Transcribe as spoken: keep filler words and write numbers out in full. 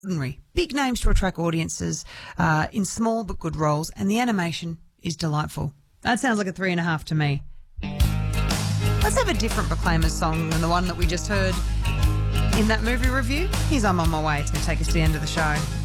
extraordinary. Big names to attract audiences uh, in small but good roles, and the animation is delightful. That sounds like a three and a half to me. Let's have a different Proclaimers song than the one that we just heard in that movie review. Here's I'm On My Way. It's going to take us to the end of the show.